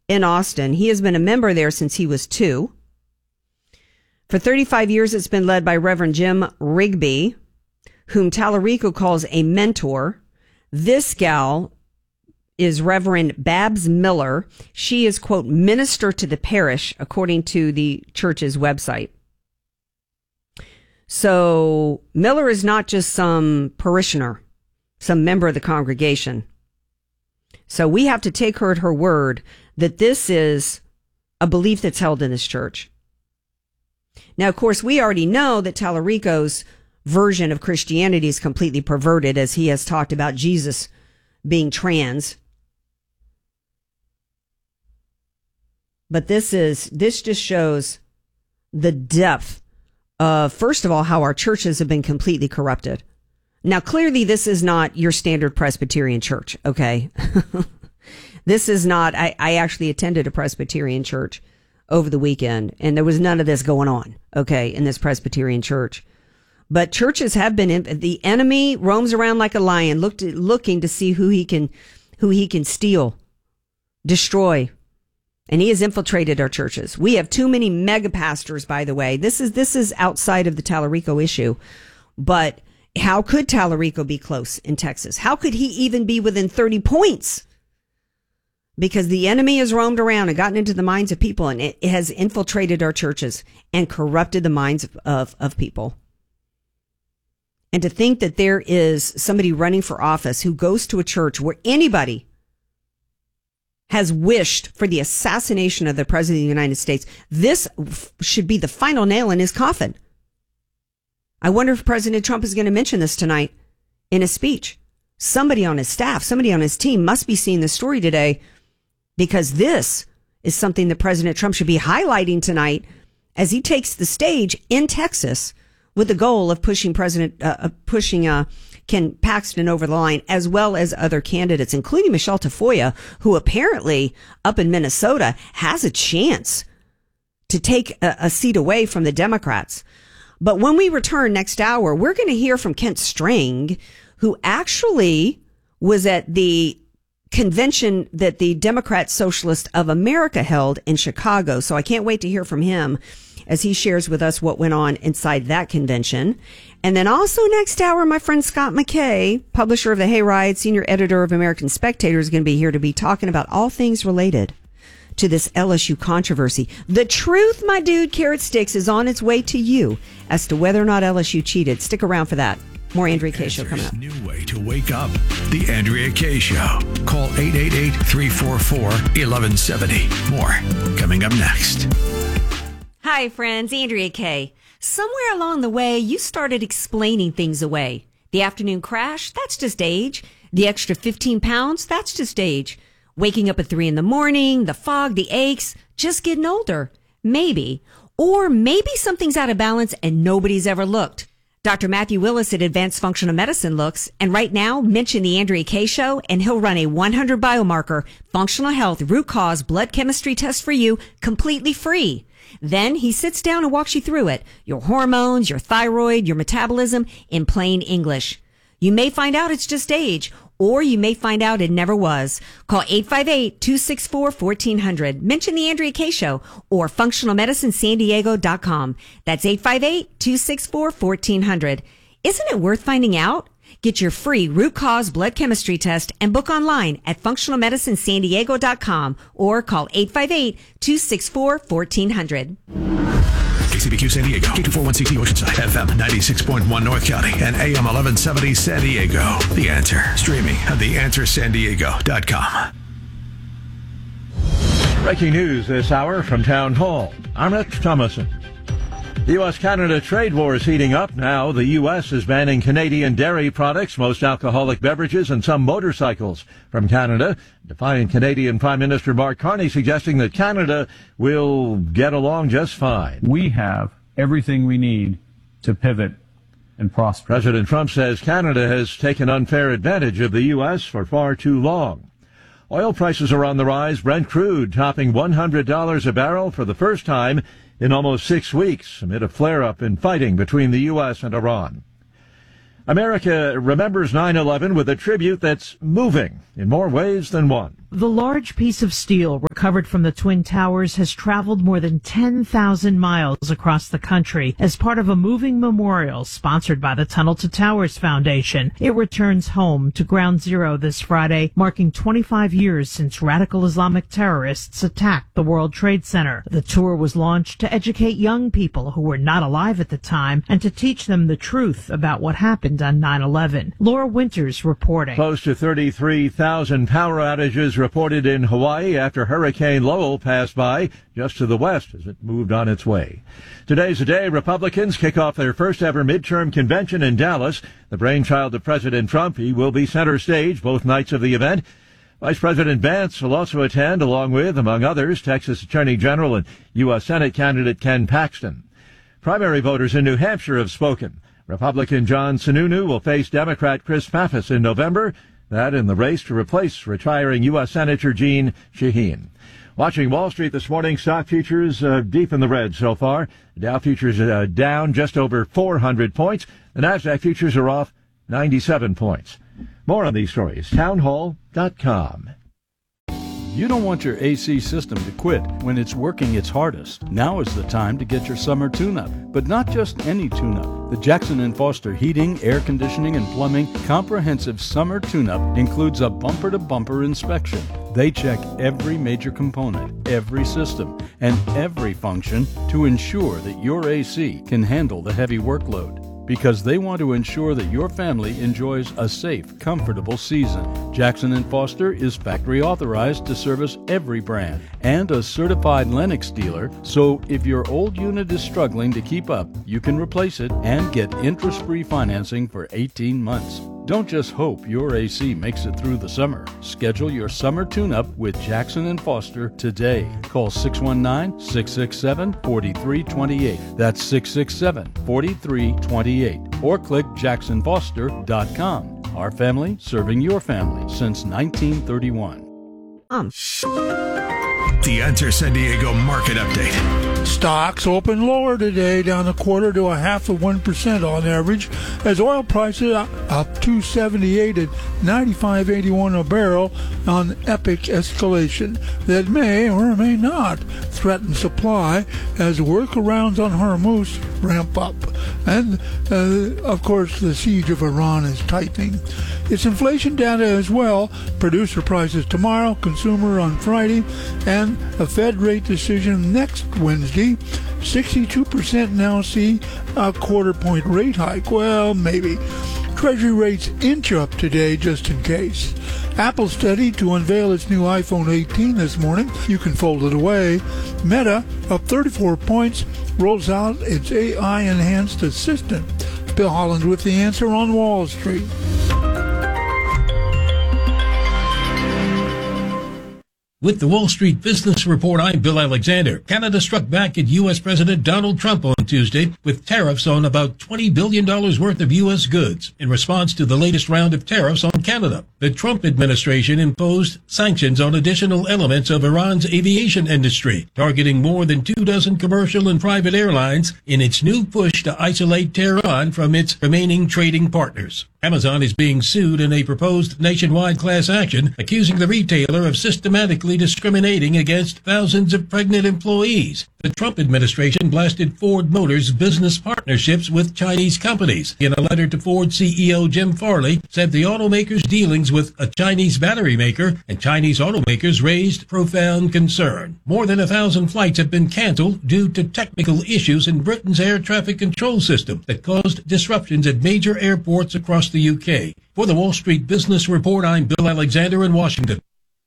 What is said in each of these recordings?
in Austin. He has been a member there since he was 2. For 35 years, it's been led by Reverend Jim Rigby, whom Tallarico calls a mentor. This gal is Reverend Babs Miller. She is, quote, minister to the parish, according to the church's website. So Miller is not just some parishioner, some member of the congregation. So we have to take her at her word that this is a belief that's held in this church. Now, of course, we already know that Tallarico's version of Christianity is completely perverted, as he has talked about Jesus being trans. But this just shows the depth of, first of all, how our churches have been completely corrupted. Now, clearly, this is not your standard Presbyterian church, okay? This is not, I actually attended a Presbyterian church over the weekend, and there was none of this going on, okay, in this Presbyterian church. But churches have been, the enemy roams around like a lion, looking to see who he can steal, destroy. And he has infiltrated our churches. We have too many mega pastors, by the way. This is outside of the Tallarico issue. But how could Tallarico be close in Texas? How could he even be within 30 points? Because the enemy has roamed around and gotten into the minds of people, and it has infiltrated our churches and corrupted the minds of people. And to think that there is somebody running for office who goes to a church where anybody has wished for the assassination of the President of the United States, this should be the final nail in his coffin. I wonder if President Trump is going to mention this tonight in a speech. Somebody on his staff, somebody on his team must be seeing this story today, because this is something that President Trump should be highlighting tonight as he takes the stage in Texas with the goal of pushing Ken Paxton over the line, as well as other candidates, including Michelle Tafoya, who apparently up in Minnesota has a chance to take a seat away from the Democrats. But when we return next hour, we're going to hear from Kent Strang, who actually was at the convention that the Democrat Socialist of America held in Chicago. So I can't wait to hear from him as he shares with us what went on inside that convention. And then also next hour, my friend Scott McKay, publisher of the Hayride, senior editor of American Spectator, is going to be here to be talking about all things related to this LSU controversy. The truth, my dude, Carrot Sticks, is on its way to you as to whether or not LSU cheated. Stick around for that. More Andrea Kaye Show coming up. New way to wake up. The Andrea Kaye Show. Call 888-344-1170. More coming up next. Hi, friends. Andrea Kaye. Somewhere along the way, you started explaining things away. The afternoon crash, that's just age. The extra 15 pounds, that's just age. Waking up at 3 in the morning, the fog, the aches, just getting older. Maybe. Or maybe something's out of balance and nobody's ever looked. Dr. Matthew Willis at Advanced Functional Medicine looks, and right now, mention the Andrea Kaye Show, and he'll run a 100 biomarker, functional health, root cause, blood chemistry test for you, completely free. Then he sits down and walks you through it. Your hormones, your thyroid, your metabolism in plain English. You may find out it's just age, or you may find out it never was. Call 858-264-1400. Mention the Andrea Kaye Show or functionalmedicinesandiego.com. That's 858-264-1400. Isn't it worth finding out? Get your free root cause blood chemistry test and book online at functionalmedicinesandiego.com or call 858-264-1400. KCBQ San Diego, K241CT Oceanside, FM 96.1 North County, and AM 1170 San Diego. The Answer. Streaming at theanswersandiego.com. Breaking news this hour from Town Hall. I'm Rich Thomason. The U.S.-Canada trade war is heating up. Now the U.S. is banning Canadian dairy products, most alcoholic beverages, and some motorcycles from Canada. Defiant Canadian Prime Minister Mark Carney suggesting that Canada will get along just fine. We have everything we need to pivot and prosper. President Trump says Canada has taken unfair advantage of the U.S. for far too long. Oil prices are on the rise. Brent crude topping $100 a barrel for the first time in almost 6 weeks amid a flare-up in fighting between the U.S. and Iran. America remembers 9/11 with a tribute that's moving in more ways than one. The large piece of steel recovered from the Twin Towers has traveled more than 10,000 miles across the country as part of a moving memorial sponsored by the Tunnel to Towers Foundation. It returns home to Ground Zero this Friday, marking 25 years since radical Islamic terrorists attacked the World Trade Center. The tour was launched to educate young people who were not alive at the time and to teach them the truth about what happened on 9/11. Laura Winters reporting. Close to 33,000 power outages reported in Hawaii after Hurricane Lowell passed by just to the west as it moved on its way. Today's the day Republicans kick off their first ever midterm convention in Dallas. The brainchild of President Trump, he will be center stage both nights of the event. Vice President Vance will also attend, along with, among others, Texas Attorney General and U.S. Senate candidate Ken Paxton. Primary voters in New Hampshire have spoken. Republican John Sununu will face Democrat Chris Pappas in November. That in the race to replace retiring U.S. Senator Jeanne Shaheen. Watching Wall Street this morning, stock futures deep in the red so far. The Dow futures down just over 400 points. The Nasdaq futures are off 97 points. More on these stories, townhall.com. You don't want your AC system to quit when it's working its hardest. Now is the time to get your summer tune-up, but not just any tune-up. The Jackson & Foster Heating, Air Conditioning, and Plumbing Comprehensive Summer Tune-Up includes a bumper-to-bumper inspection. They check every major component, every system, and every function to ensure that your AC can handle the heavy workload. Because they want to ensure that your family enjoys a safe, comfortable season. Jackson & Foster is factory authorized to service every brand and a certified Lennox dealer, so if your old unit is struggling to keep up, you can replace it and get interest-free financing for 18 months. Don't just hope your AC makes it through the summer. Schedule your summer tune-up with Jackson & Foster today. Call 619-667-4328. That's 667-4328. Or click jacksonfoster.com. Our family serving your family since 1931. The Answer San Diego Market Update. Stocks open lower today, down 1/4 to 0.5% on average, as oil prices up $2.78 at $95.81 a barrel on epic escalation that may or may not threaten supply as workarounds on Hormuz ramp up. And, of course, the siege of Iran is tightening. It's inflation data as well, producer prices tomorrow, consumer on Friday, and a Fed rate decision next Wednesday. 62% now see a 1/4 point rate hike. Well, maybe. Treasury rates inch up today just in case. Apple studied to unveil its new iPhone 18 this morning. You can fold it away. Meta, up 34 points, rolls out its AI-enhanced assistant. Bill Holland with the answer on Wall Street. With the Wall Street Business Report, I'm Bill Alexander. Canada struck back at U.S. President Donald Trump on Tuesday with tariffs on about $20 billion worth of U.S. goods in response to the latest round of tariffs on Canada. The Trump administration imposed sanctions on additional elements of Iran's aviation industry, targeting more than 24 commercial and private airlines in its new push to isolate Tehran from its remaining trading partners. Amazon is being sued in a proposed nationwide class action, accusing the retailer of systematically discriminating against thousands of pregnant employees. The Trump administration blasted Ford Motors' business partnerships with Chinese companies. In a letter to Ford CEO Jim Farley, said the automaker's dealings with a Chinese battery maker and Chinese automakers raised profound concern. More than 1,000 flights have been canceled due to technical issues in Britain's air traffic control system that caused disruptions at major airports across the UK. For the Wall Street Business Report, I'm Bill Alexander in Washington.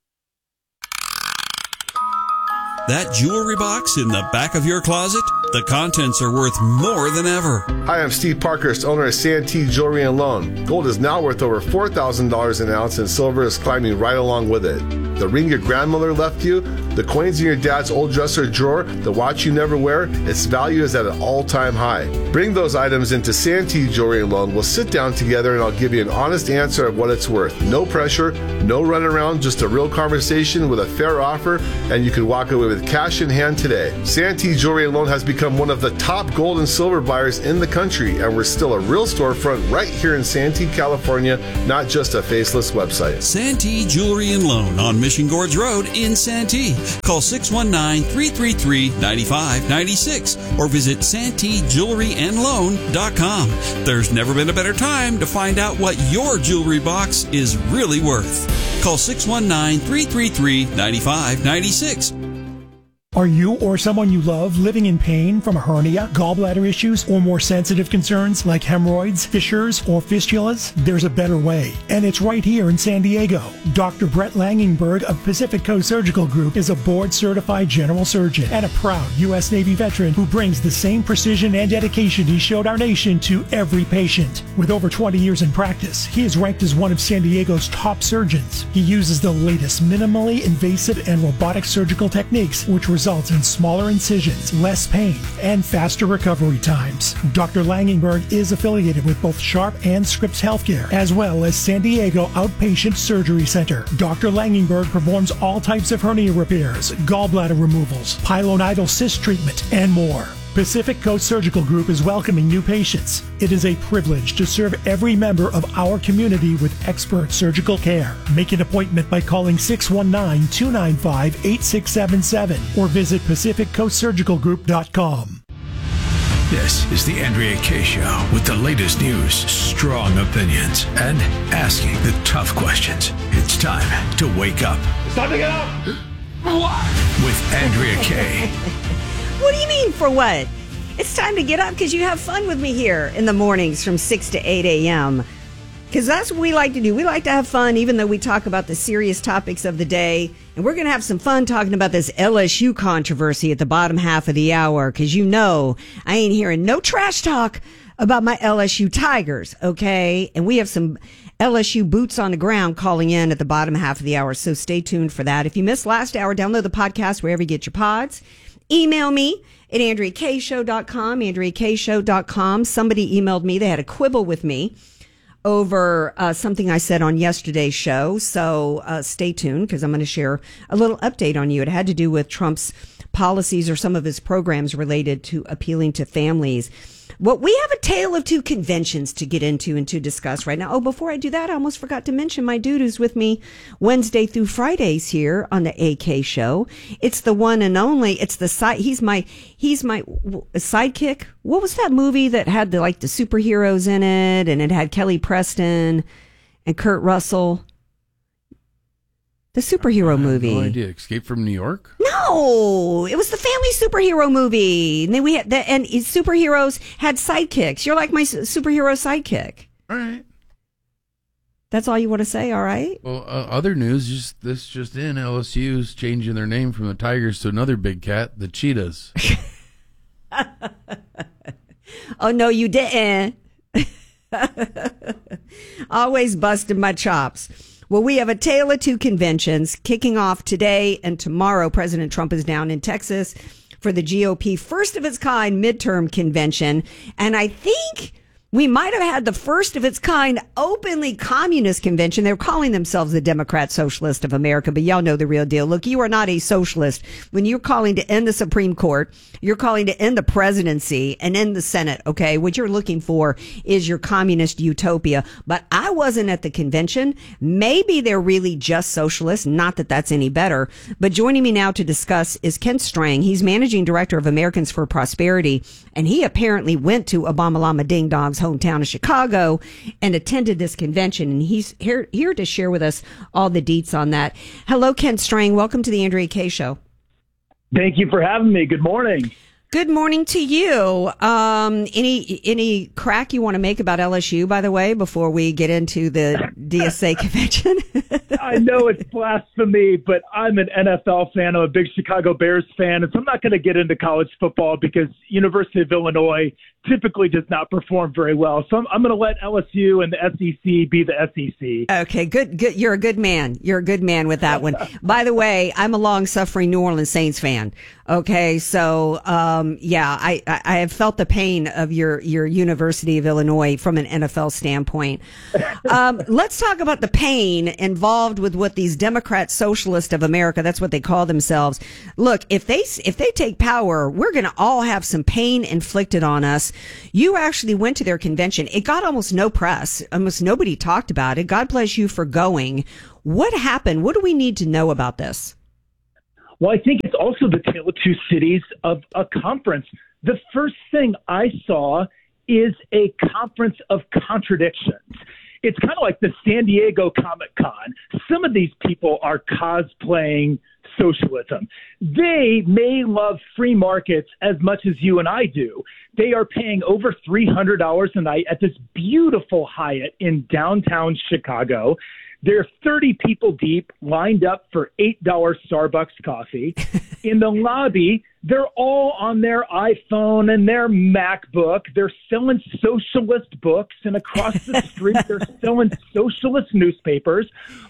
That jewelry box in the back of your closet? The contents are worth more than ever. Hi, I'm Steve Parkhurst, owner of Santee Jewelry and Loan. Gold is now worth over $4,000 an ounce, and silver is climbing right along with it. The ring your grandmother left you, the coins in your dad's old dresser drawer, the watch you never wear, its value is at an all-time high. Bring those items into Santee Jewelry and Loan. We'll sit down together and I'll give you an honest answer of what it's worth. No pressure, no runaround, just a real conversation with a fair offer, and you can walk away with with cash in hand today. Santee Jewelry and Loan has become one of the top gold and silver buyers in the country, and we're still a real storefront right here in Santee, California, not just a faceless website. Santee Jewelry and Loan on Mission Gorge Road in Santee. Call 619-333-9596 or visit SanteeJewelryandLoan.com. There's never been a better time to find out what your jewelry box is really worth. Call 619-333-9596. Are you or someone you love living in pain from a hernia, gallbladder issues, or more sensitive concerns like hemorrhoids, fissures, or fistulas? There's a better way, and it's right here in San Diego. Dr. Brett Langenberg of Pacific Coast Surgical Group is a board-certified general surgeon and a proud U.S. Navy veteran who brings the same precision and dedication he showed our nation to every patient. With over 20 years in practice, he is ranked as one of San Diego's top surgeons. He uses the latest minimally invasive and robotic surgical techniques, which results in smaller incisions, less pain, and faster recovery times. Dr. Langenberg is affiliated with both Sharp and Scripps Healthcare, as well as San Diego Outpatient Surgery Center. Dr. Langenberg performs all types of hernia repairs, gallbladder removals, pilonidal cyst treatment, and more. Pacific Coast Surgical Group is welcoming new patients. It is a privilege to serve every member of our community with expert surgical care. Make an appointment by calling 619-295-8677 or visit PacificCoastSurgicalGroup.com. This is the Andrea Kaye Show with the latest news, strong opinions, and asking the tough questions. It's time to wake up. It's time to get up! With Andrea Kaye. What do you mean, for what? It's time to get up because you have fun with me here in the mornings from 6 to 8 a.m. Because that's what we like to do. We like to have fun, even though we talk about the serious topics of the day. And we're going to have some fun talking about this LSU controversy at the bottom half of the hour. Because you know, I ain't hearing no trash talk about my LSU Tigers, okay? And we have some LSU boots on the ground calling in at the bottom half of the hour. So stay tuned for that. If you missed last hour, download the podcast wherever you get your pods. Email me at AndreaKayeShow.com, AndreaKayeShow.com. Somebody emailed me. They had a quibble with me over something I said on yesterday's show. So stay tuned because I'm going to share a little update on you. It had to do with Trump's policies or some of his programs related to appealing to families. Well, we have a tale of two conventions to get into and to discuss right now. Oh, before I do that, I almost forgot to mention my dude who's with me Wednesday through Fridays here on the AK Show. It's the one and only. It's the side. He's my sidekick. What was that movie that had the superheroes in it, and it had Kelly Preston and Kurt Russell? The superhero movie. No idea. Escape from New York? No, it was the family superhero movie. And then we had and superheroes had sidekicks. You're like my superhero sidekick. All right. That's all you want to say? All right. Well, other news, just in, LSU's changing their name from the Tigers to another big cat, the Cheetahs. Oh, no, you didn't. Always busting my chops. Well, we have a tale of two conventions kicking off today and tomorrow. President Trump is down in Texas for the GOP first of its kind midterm convention. And I think we might have had the first of its kind openly communist convention. They were calling themselves the Democrat Socialist of America, but y'all know the real deal. Look, you are not a socialist. When you're calling to end the Supreme Court, you're calling to end the presidency and end the Senate, okay? What you're looking for is your communist utopia. But I wasn't at the convention. Maybe they're really just socialists. Not that that's any better. But joining me now to discuss is Kent Strang. He's managing director of Americans for Prosperity, and he apparently went to Obama Lama Ding Dong's hometown of Chicago and attended this convention, and he's here to share with us all the deets on that. Hello, Kent Strang. Welcome to the Andrea Kaye Show. Thank you for having me. Good morning. Good morning to you. Any crack you want to make about LSU, by the way, before we get into the DSA convention? I know it's blasphemy, but I'm an NFL fan. I'm a big Chicago Bears fan, and so I'm not going to get into college football because University of Illinois typically does not perform very well. So I'm going to let LSU and the SEC be the SEC. Okay, good. You're a good man. You're a good man with that one. By the way, I'm a long-suffering New Orleans Saints fan. Okay, so I have felt the pain of your University of Illinois from an NFL standpoint. Let's talk about the pain involved with what these Democrat Socialists of America, that's what they call themselves. Look, if they take power, we're going to all have some pain inflicted on us. You actually went to their convention. It got almost no press. Almost nobody talked about it. God bless you for going. What happened? What do we need to know about this? Well, I think it's also the tale of two cities of a conference. The first thing I saw is a conference of contradictions. It's kind of like the San Diego Comic-Con. Some of these people are cosplaying socialism. They may love free markets as much as you and I do. They are paying over $300 a night at this beautiful Hyatt in downtown Chicago. They're 30 people deep, lined up for $8 Starbucks coffee. In the lobby, they're all on their iPhone and their MacBook. They're selling socialist books, and across the street, they're selling socialist newspapers.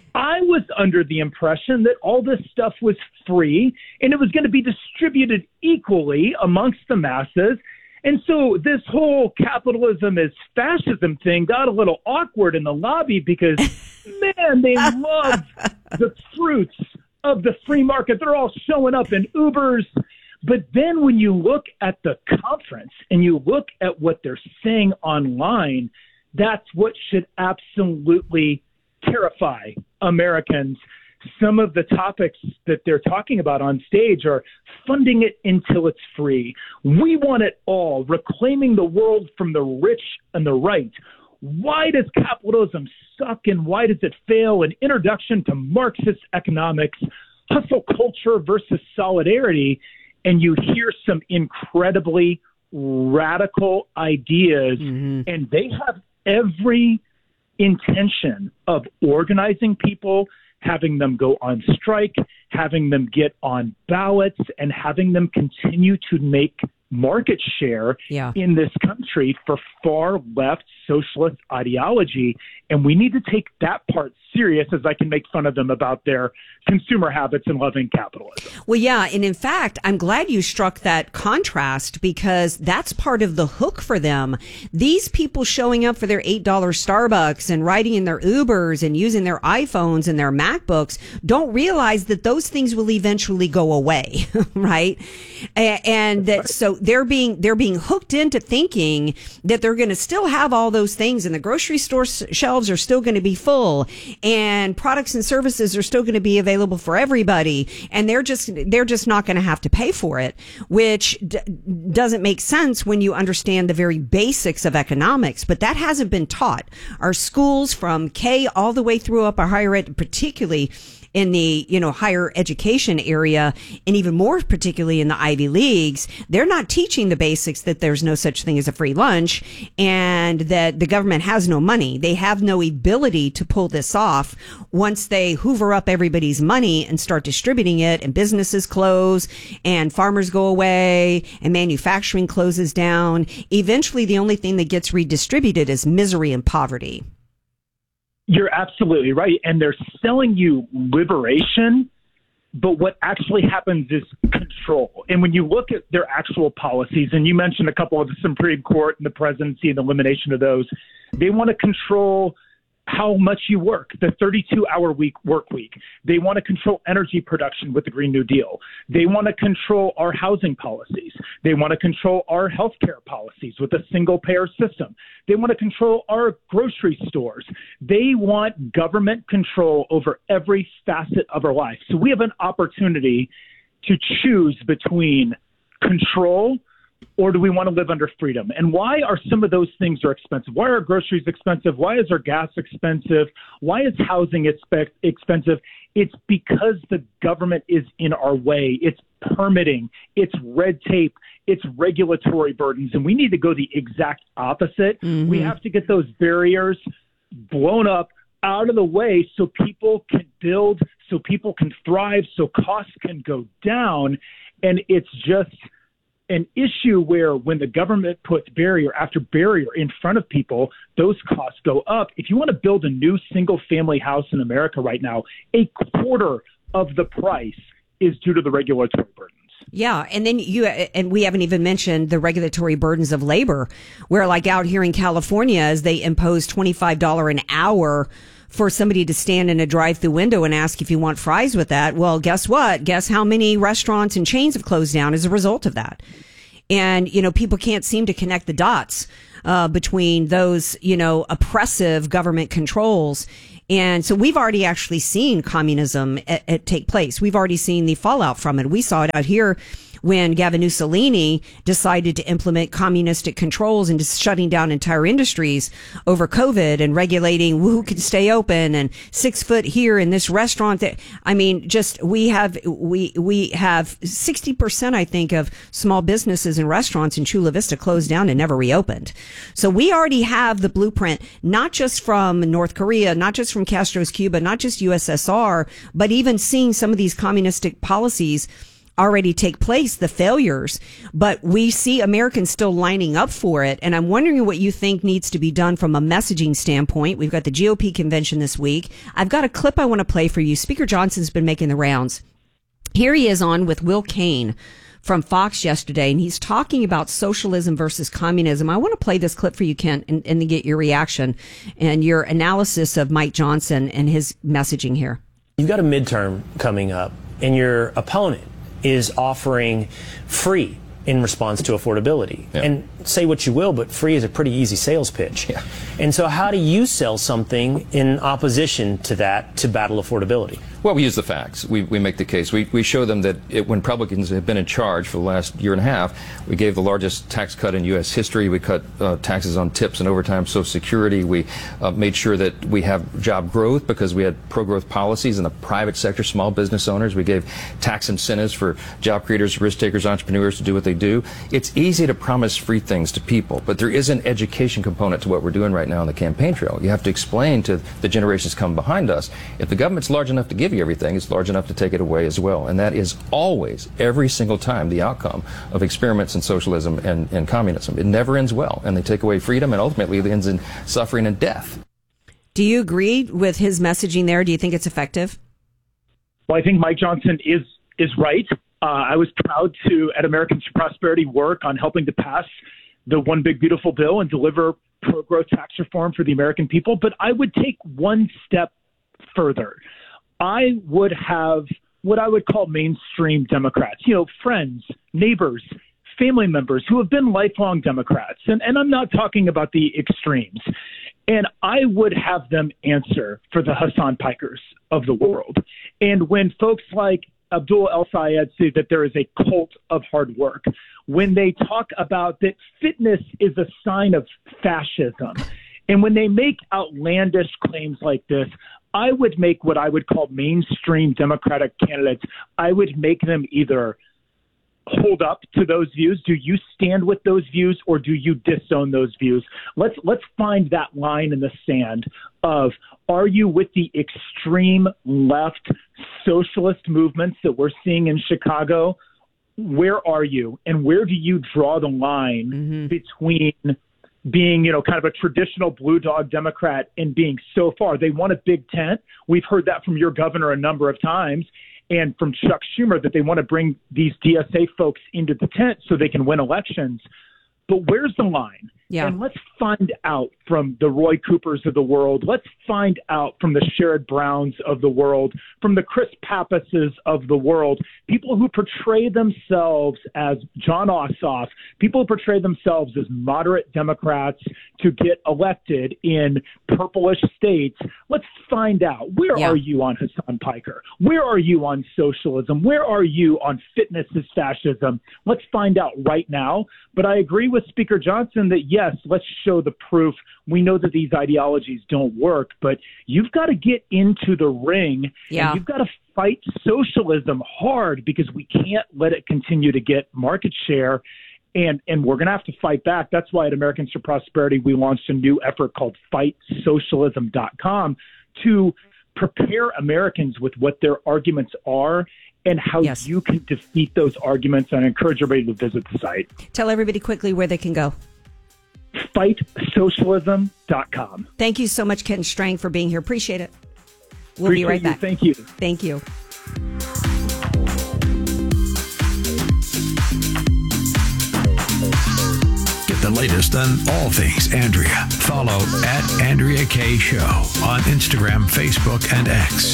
I was under the impression that all this stuff was free, and it was going to be distributed equally amongst the masses. And so this whole capitalism is fascism thing got a little awkward in the lobby because, man, they love the fruits of the free market. They're all showing up in Ubers. But then when you look at the conference and you look at what they're saying online, that's what should absolutely terrify Americans. Some of the topics that they're talking about on stage are funding it until it's free. We want it all, reclaiming the world from the rich and the right. Why does capitalism suck and why does it fail? An introduction to Marxist economics, hustle culture versus solidarity. And you hear some incredibly radical ideas, and they have every intention of organizing people, having them go on strike, having them get on ballots, and having them continue to make market share in this country for far left socialist ideology. And we need to take that part serious, as I can make fun of them about their consumer habits and loving capitalism. Well, yeah. And in fact, I'm glad you struck that contrast because that's part of the hook for them. These people showing up for their $8 Starbucks and riding in their Ubers and using their iPhones and their MacBooks don't realize that those things will eventually go away, right? And that, so they're being hooked into thinking that they're going to still have all those things and the grocery store shelves are still going to be full and products and services are still going to be available for everybody. And they're just not going to have to pay for it, which doesn't make sense when you understand the very basics of economics. But that hasn't been taught. Our schools from K all the way through up our higher ed, particularly in the, higher education area, and even more particularly in the Ivy Leagues, they're not teaching the basics that there's no such thing as a free lunch and that the government has no money. They have no ability to pull this off. Once they hoover up everybody's money and start distributing it and businesses close and farmers go away and manufacturing closes down, eventually the only thing that gets redistributed is misery and poverty. You're absolutely right. And they're selling you liberation, but what actually happens is control. And when you look at their actual policies, and you mentioned a couple of the Supreme Court and the presidency and the elimination of those, they want to control how much you work, the 32-hour work week. They want to control energy production with the Green New Deal. They want to control our housing policies. They want to control our healthcare policies with a single-payer system. They want to control our grocery stores. They want government control over every facet of our life. So we have an opportunity to choose between control or do we want to live under freedom? And why are some of those things are expensive? Why are groceries expensive? Why is our gas expensive? Why is housing expensive? It's because the government is in our way. It's permitting, it's red tape, it's regulatory burdens, and we need to go the exact opposite. Mm-hmm. We have to get those barriers blown up out of the way so people can build, so people can thrive, so costs can go down. And it's just an issue where when the government puts barrier after barrier in front of people, those costs go up. If you want to build a new single-family house in America right now, a quarter of the price is due to the regulatory burdens. Yeah. And then and we haven't even mentioned the regulatory burdens of labor, where like out here in California, as they impose $25 an hour for somebody to stand in a drive-through window and ask if you want fries with that. Well, guess what? Guess how many restaurants and chains have closed down as a result of that? And, people can't seem to connect the dots between those, oppressive government controls. And so we've already actually seen communism take place. We've already seen the fallout from it. We saw it out here when Gavin Mussolini decided to implement communistic controls and just shutting down entire industries over COVID and regulating who can stay open and 6 foot here in this restaurant. We have 60%, I think, of small businesses and restaurants in Chula Vista closed down and never reopened. So we already have the blueprint, not just from North Korea, not just from Castro's Cuba, not just USSR, but even seeing some of these communistic policies already take place, the failures, but we see Americans still lining up for it. And I'm wondering what you think needs to be done from a messaging standpoint. We've got the GOP convention this week. I've got a clip I want to play for you. Speaker Johnson's been making the rounds. Here he is on with Will Cain from Fox yesterday, and he's talking about socialism versus communism. I want to play this clip for you, Kent, and to get your reaction and your analysis of Mike Johnson and his messaging here. You've got a midterm coming up, and your opponent is offering free in response to affordability. Yeah. And say what you will, but free is a pretty easy sales pitch. Yeah. And so how do you sell something in opposition to that to battle affordability? Well, we use the facts. We make the case. We show them that when Republicans have been in charge for the last year and a half, we gave the largest tax cut in U.S. history. We cut taxes on tips and overtime, Social Security. We made sure that we have job growth because we had pro-growth policies in the private sector, small business owners. We gave tax incentives for job creators, risk takers, entrepreneurs to do what they do. It's easy to promise free things to people, but there is an education component to what we're doing right now on the campaign trail. You have to explain to the generations come behind us, if the government's large enough to give you everything, it's large enough to take it away as well. And that is always, every single time, the outcome of experiments in socialism and communism. It never ends well, and they take away freedom, and ultimately it ends in suffering and death. Do you agree with his messaging there? Do you think it's effective? Well, I think Mike Johnson is right. I was proud to, at Americans for Prosperity, work on helping to pass the One Big Beautiful Bill and deliver pro-growth tax reform for the American people. But I would take one step further. I would have what I would call mainstream Democrats, friends, neighbors, family members who have been lifelong Democrats. And I'm not talking about the extremes. And I would have them answer for the Hassan Pikers of the world. And when folks like Abdul El-Sayed say that there is a cult of hard work, when they talk about that fitness is a sign of fascism, and when they make outlandish claims like this, I would make what I would call mainstream Democratic candidates. I would make them either hold up to those views. Do you stand with those views, or do you disown those views? Let's find that line in the sand of, are you with the extreme left socialist movements that we're seeing in Chicago? Where are you? And where do you draw the line between being, kind of a traditional blue dog Democrat and being so far? They want a big tent. We've heard that from your governor a number of times, and from Chuck Schumer, that they want to bring these DSA folks into the tent so they can win elections. But where's the line? Yeah. And let's find out from the Roy Coopers of the world. Let's find out from the Sherrod Browns of the world, from the Chris Pappases of the world, people who portray themselves as John Ossoff, people who portray themselves as moderate Democrats to get elected in purplish states. Let's find out, where are you on Hassan Piker? Where are you on socialism? Where are you on fitness is fascism? Let's find out right now. But I agree with Speaker Johnson that, yes, let's show the proof. We know that these ideologies don't work, but you've got to get into the ring, and you've got to fight socialism hard, because we can't let it continue to get market share, and we're going to have to fight back. That's why at Americans for Prosperity, we launched a new effort called FightSocialism.com to prepare Americans with what their arguments are and how you can defeat those arguments. And I encourage everybody to visit the site. Tell everybody quickly where they can go. FightSocialism.com. Thank you so much, Ken Strang, for being here. Appreciate it. We'll be right back. Thank you. Thank you. latest on all things Andrea. Follow at Andrea K Show on Instagram, Facebook, and X.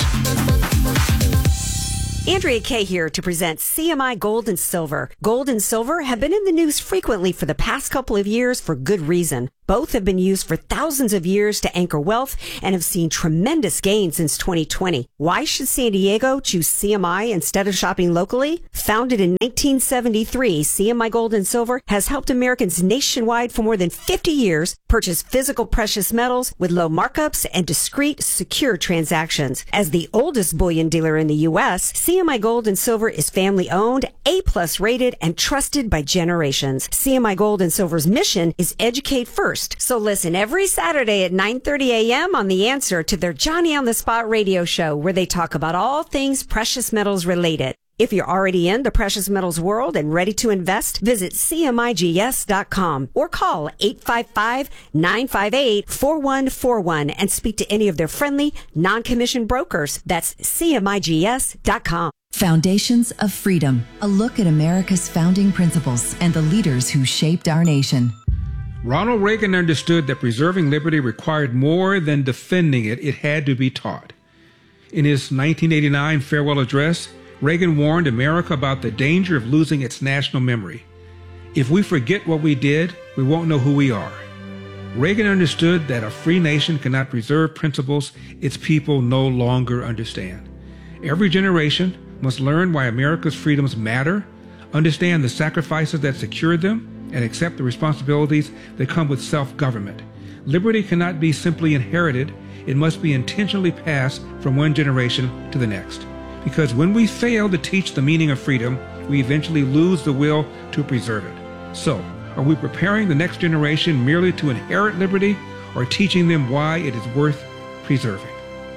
Andrea Kay here to present CMI Gold and Silver. Gold and silver have been in the news frequently for the past couple of years for good reason. Both have been used for thousands of years to anchor wealth and have seen tremendous gains since 2020. Why should San Diego choose CMI instead of shopping locally? Founded in 1973, CMI Gold and Silver has helped Americans nationwide for more than 50 years purchase physical precious metals with low markups and discreet, secure transactions. As the oldest bullion dealer in the U.S., CMI Gold and Silver is family owned, A+ rated, and trusted by generations. CMI Gold and Silver's mission is educate first. So listen every Saturday at 9:30 a.m. on The Answer to their Johnny on the Spot radio show, where they talk about all things precious metals related. If you're already in the precious metals world and ready to invest, visit CMIGS.com or call 855-958-4141 and speak to any of their friendly, non-commissioned brokers. That's CMIGS.com. Foundations of Freedom, a look at America's founding principles and the leaders who shaped our nation. Ronald Reagan understood that preserving liberty required more than defending it. It had to be taught. In his 1989 farewell address, Reagan warned America about the danger of losing its national memory. If we forget what we did, we won't know who we are. Reagan understood that a free nation cannot preserve principles its people no longer understand. Every generation must learn why America's freedoms matter, understand the sacrifices that secured them, and accept the responsibilities that come with self-government. Liberty cannot be simply inherited. It must be intentionally passed from one generation to the next. Because when we fail to teach the meaning of freedom, we eventually lose the will to preserve it. So, are we preparing the next generation merely to inherit liberty, or teaching them why it is worth preserving?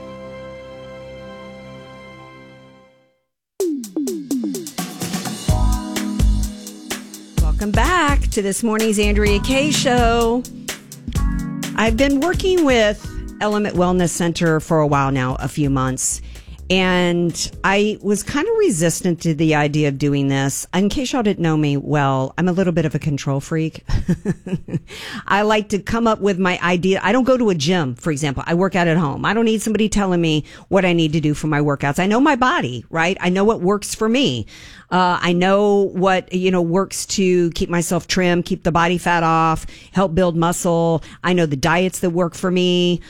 Welcome back to this morning's Andrea Kay Show. I've been working with Element Wellness Center for a while now, a few months, and I was kind of resistant to the idea of doing this. In case y'all didn't know me well, I'm a little bit of a control freak. I like to come up with my idea. I don't go to a gym, for example. I work out at home. I don't need somebody telling me what I need to do for my workouts. I know my body, right? I know what works for me. I know what, works to keep myself trim, keep the body fat off, help build muscle. I know the diets that work for me.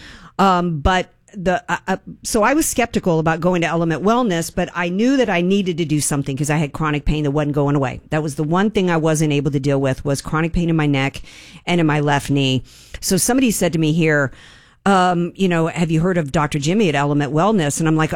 So I was skeptical about going to Element Wellness, but I knew that I needed to do something because I had chronic pain that wasn't going away. That was the one thing I wasn't able to deal with, was chronic pain in my neck and in my left knee. So somebody said to me here, have you heard of Dr. Jimmy at Element Wellness? And I'm like,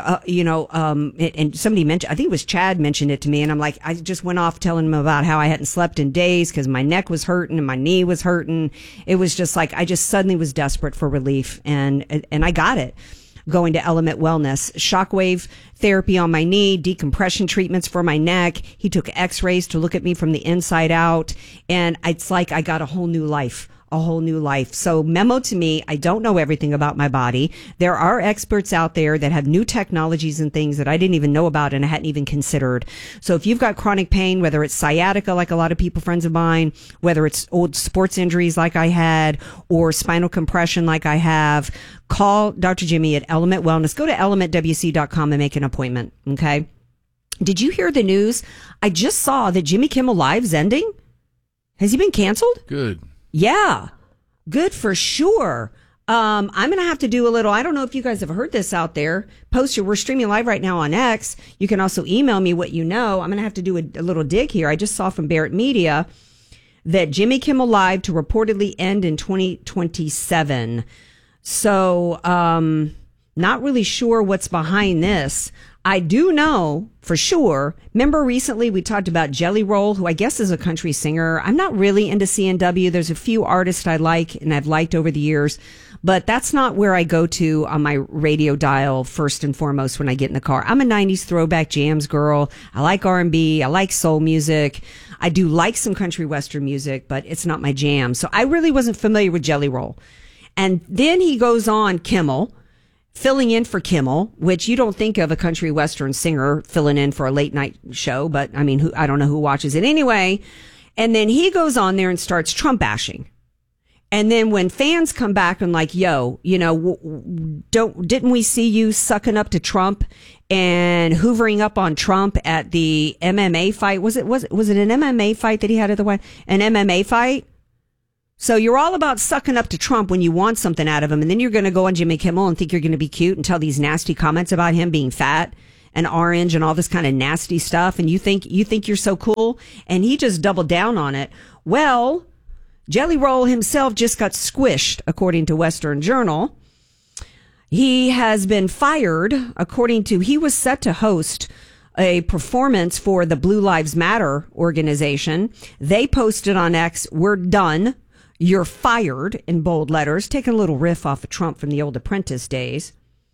and somebody mentioned, I think it was Chad mentioned it to me. And I'm like, I just went off telling him about how I hadn't slept in days because my neck was hurting and my knee was hurting. It was just like, I just suddenly was desperate for relief, and I got it. Going to Element Wellness, shockwave therapy on my knee, decompression treatments for my neck. He took x-rays to look at me from the inside out. And it's like I got a whole new life. So memo to me, I don't know everything about my body. There are experts out there that have new technologies and things that I didn't even know about and I hadn't even considered. So if you've got chronic pain, whether it's sciatica like a lot of people, friends of mine, whether it's old sports injuries like I had, or spinal compression like I have, call Dr. Jimmy at Element Wellness. Go to elementwc.com and make an appointment. Okay. Did you hear the news? I just saw that Jimmy Kimmel Live's ending. Has he been canceled? Good. Yeah, good for sure. I'm going to have to do a little, I don't know if you guys have heard this out there. We're streaming live right now on X. You can also email me what you know. I'm going to have to do a little dig here. I just saw from Barrett Media that Jimmy Kimmel Live to reportedly end in 2027. So, not really sure what's behind this. I do know for sure. Remember recently we talked about Jelly Roll, who I guess is a country singer. I'm not really into CNW. There's a few artists I like and I've liked over the years, but that's not where I go to on my radio dial first and foremost when I get in the car. I'm a 90s throwback jams girl. I like R&B. I like soul music. I do like some country western music, but it's not my jam. So I really wasn't familiar with Jelly Roll. And then he goes on Kimmel, filling in for Kimmel, which you don't think of a country western singer filling in for a late night show, but I mean, I don't know who watches it anyway. And then he goes on there and starts Trump bashing. And then when fans come back and like, yo, you know, didn't we see you sucking up to Trump and hoovering up on Trump at the MMA fight? Was it an MMA fight that he had at the White? An MMA fight? So you're all about sucking up to Trump when you want something out of him, and then you're going to go on Jimmy Kimmel and think you're going to be cute and tell these nasty comments about him being fat and orange and all this kind of nasty stuff, and you think you're so cool, and he just doubled down on it. Well, Jelly Roll himself just got squished, according to Western Journal. He has been fired, he was set to host a performance for the Blue Lives Matter organization. They posted on X, "We're done. You're fired," in bold letters, taking a little riff off of Trump from the old Apprentice days.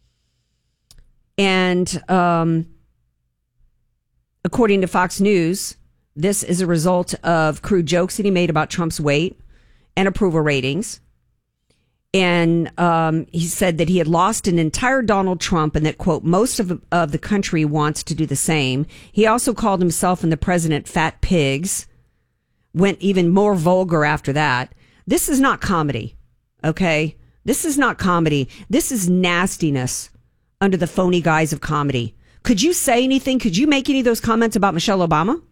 And according to Fox News, this is a result of crude jokes that he made about Trump's weight and approval ratings. And he said that he had lost an entire Donald Trump and that, quote, most of the country wants to do the same. He also called himself and the president fat pigs, went even more vulgar after that. This is not comedy, okay? This is not comedy. This is nastiness under the phony guise of comedy. Could you say anything? Could you make any of those comments about Michelle Obama?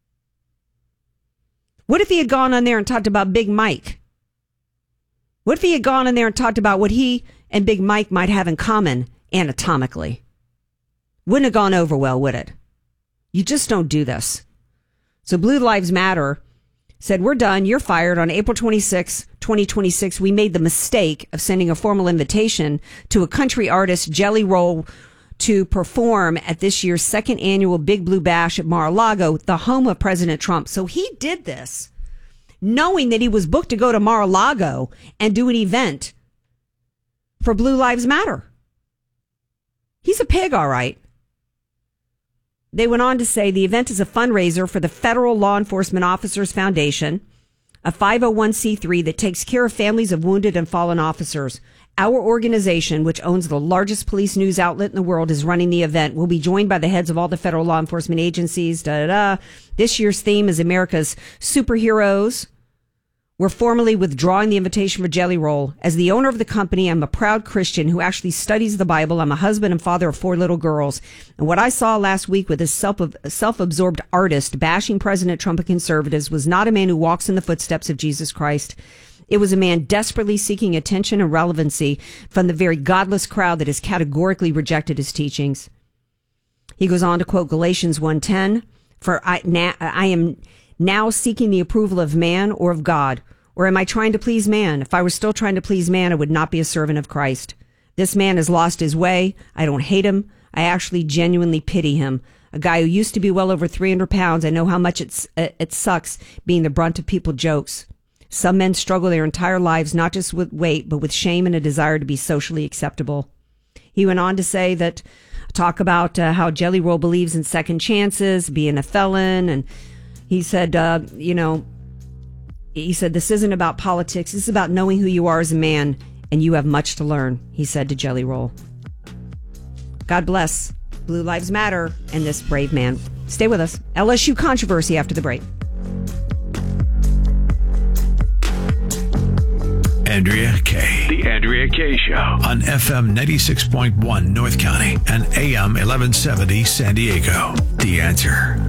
What if he had gone on there and talked about Big Mike? What if he had gone in there and talked about what he and Big Mike might have in common anatomically? Wouldn't have gone over well, would it? You just don't do this. So Blue Lives Matter said, "We're done. You're fired." On April 26, 2026, we made the mistake of sending a formal invitation to a country artist, Jelly Roll, to perform at this year's second annual Big Blue Bash at Mar-a-Lago, the home of President Trump. So he did this knowing that he was booked to go to Mar-a-Lago and do an event for Blue Lives Matter. He's a pig, all right. They went on to say the event is a fundraiser for the Federal Law Enforcement Officers Foundation, a 501c3 that takes care of families of wounded and fallen officers. Our organization, which owns the largest police news outlet in the world, is running the event. We'll be joined by the heads of all the federal law enforcement agencies. This year's theme is America's superheroes. We're formally withdrawing the invitation for Jelly Roll. As the owner of the company, I'm a proud Christian who actually studies the Bible. I'm a husband and father of 4 little girls. And what I saw last week with this self-absorbed artist bashing President Trump and conservatives was not a man who walks in the footsteps of Jesus Christ. It was a man desperately seeking attention and relevancy from the very godless crowd that has categorically rejected his teachings. He goes on to quote Galatians 1:10, "For I am now seeking the approval of man or of God, or am I trying to please man? If I were still trying to please man, I would not be a servant of Christ. This man has lost his way. I don't hate him. I actually genuinely pity him. A guy who used to be well over 300 pounds. I know how much it sucks being the brunt of people's jokes. Some men struggle their entire lives, not just with weight, but with shame and a desire to be socially acceptable." He went on to say that, talk about how Jelly Roll believes in second chances, being a felon. And he said, this isn't about politics. This is about knowing who you are as a man, and you have much to learn, he said to Jelly Roll. God bless Blue Lives Matter and this brave man. Stay with us. LSU controversy after the break. Andrea Kaye. The Andrea Kaye Show. On FM 96.1 North County and AM 1170 San Diego. The Answer.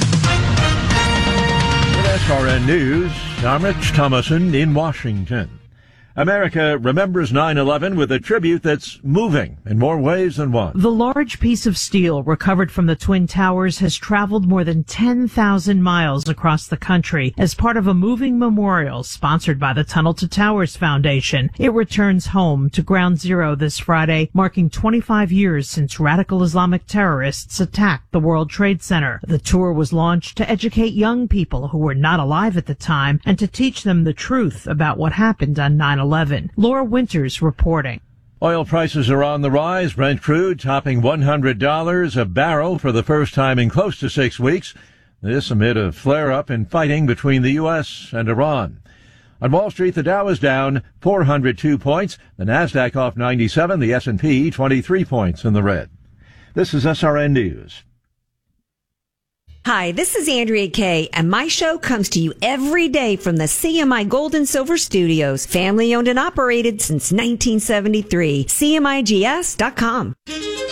With SRN News, I'm Rich Thomason in Washington. America remembers 9/11 with a tribute that's moving in more ways than one. The large piece of steel recovered from the Twin Towers has traveled more than 10,000 miles across the country as part of a moving memorial sponsored by the Tunnel to Towers Foundation. It returns home to Ground Zero this Friday, marking 25 years since radical Islamic terrorists attacked the World Trade Center. The tour was launched to educate young people who were not alive at the time and to teach them the truth about what happened on 9/11. Laura Winters reporting. Oil prices are on the rise. Brent crude topping $100 a barrel for the first time in close to 6 weeks. This amid a flare-up in fighting between the U.S. and Iran. On Wall Street, the Dow is down 402 points. The Nasdaq off 97. The S&P 23 points in the red. This is SRN News. Hi, this is Andrea Kay, and my show comes to you every day from the CMI Gold and Silver Studios, family owned and operated since 1973. CMIGS.com.